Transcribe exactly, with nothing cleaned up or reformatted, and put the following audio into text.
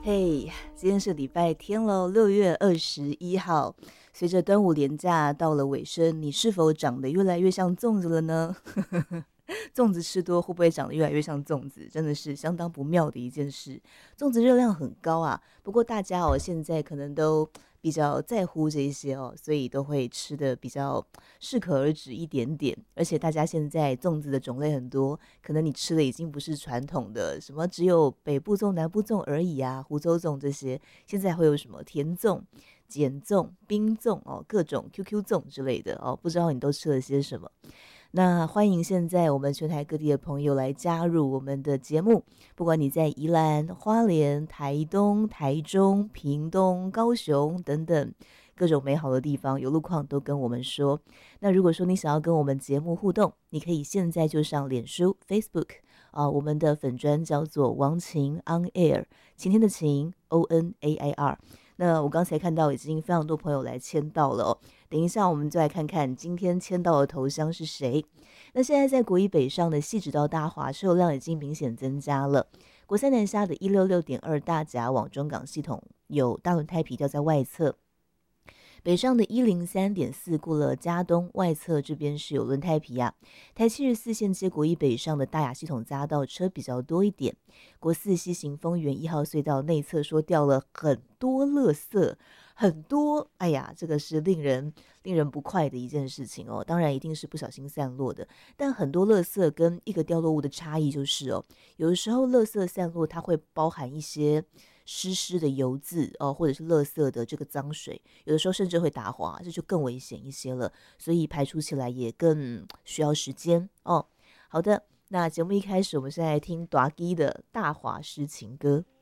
嘿，今天是礼拜天喽，六月二十一号。随着端午连假到了尾声，你是否长得越来越像粽子了呢？粽子吃多会不会长得越来越像粽子？真的是相当不妙的一件事。粽子热量很高啊，不过大家哦现在可能都比较在乎这一些哦，所以都会吃的比较适可而止一点点。而且大家现在粽子的种类很多，可能你吃的已经不是传统的什么只有北部粽、南部粽而已啊，湖州粽这些，现在会有什么甜粽、碱粽、冰粽哦，各种 Q Q 粽之类的哦，不知道你都吃了些什么？那欢迎现在我们全台各地的朋友来加入我们的节目，不管你在宜兰、花莲、台东、台中、屏东、高雄等等各种美好的地方，有路况都跟我们说。那如果说你想要跟我们节目互动，你可以现在就上脸书 Facebook 啊、我们的粉专叫做王晴 On Air， 晴天的晴 O N A I R。那我刚才看到已经非常多朋友来签到了哦，等一下我们就来看看今天签到的头像是谁。那现在在国一北上的细直到大华车流量已经明显增加了，国三南下的一六六点二大甲往中港系统有大轮胎皮掉在外侧，北上的一零三点四过了嘉东外侧这边是有轮胎皮啊。台七十四线接国一北上的大雅系统匝道车比较多一点，国四西行丰原一号隧道内侧说掉了很多垃圾，很多，哎呀，这个是令人令人不快的一件事情哦。当然一定是不小心散落的，但很多垃圾跟一个掉落物的差异就是哦，有的时候垃圾散落它会包含一些湿湿的油渍哦，或者是垃圾的这个脏水，有的时候甚至会打滑，这就更危险一些了，所以排除起来也更需要时间哦。好的，那节目一开始，我们现在听大基的《大华诗情歌》。